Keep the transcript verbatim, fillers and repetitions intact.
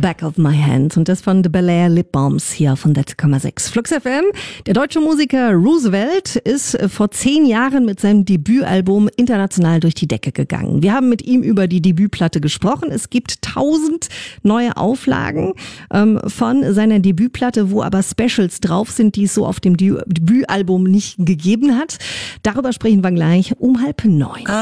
Back of My Hand und das von The Bel Air Lip Balms hier von D Komma sechs. Flux F M. Der deutsche Musiker Roosevelt ist vor zehn Jahren mit seinem Debütalbum international durch die Decke gegangen. Wir haben mit ihm über die Debütplatte gesprochen. Es gibt tausend neue Auflagen ähm, von seiner Debütplatte, wo aber Specials drauf sind, die es so auf dem Debütalbum nicht gegeben hat. Darüber sprechen wir gleich um halb neun.